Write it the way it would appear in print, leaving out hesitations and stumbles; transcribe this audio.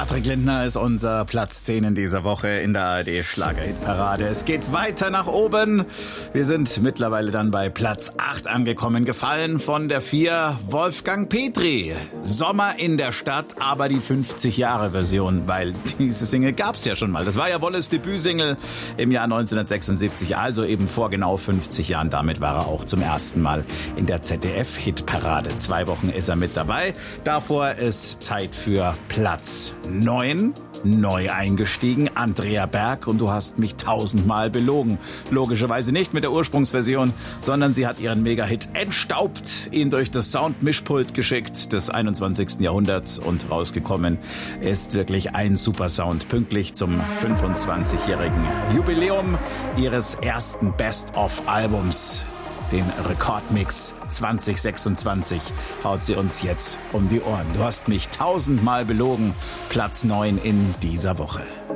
Patrick Lindner ist unser Platz 10 in dieser Woche in der ARD-Schlager-Hit-Parade. Es geht weiter nach oben. Wir sind mittlerweile dann bei Platz 8 angekommen. Gefallen von der 4 Wolfgang Petri. Sommer in der Stadt, aber die 50-Jahre-Version, weil diese Single gab's ja schon mal. Das war ja Wolles Debütsingle im Jahr 1976, also eben vor genau 50 Jahren. Damit war er auch zum ersten Mal in der ZDF-Hit-Parade. 2 Wochen ist er mit dabei. Davor ist Zeit für Platz 9. Neu eingestiegen, Andrea Berg, und du hast mich 1000-mal belogen. Logischerweise nicht mit der Ursprungsversion, sondern sie hat ihren Mega-Hit entstaubt, ihn durch das Sound-Mischpult geschickt des 21. Jahrhunderts, und rausgekommen ist wirklich ein super Sound. Pünktlich zum 25-jährigen Jubiläum ihres ersten Best-of-Albums. Den Rekordmix 2026 haut sie uns jetzt um die Ohren. Du hast mich 1000-mal belogen. Platz 9 in dieser Woche.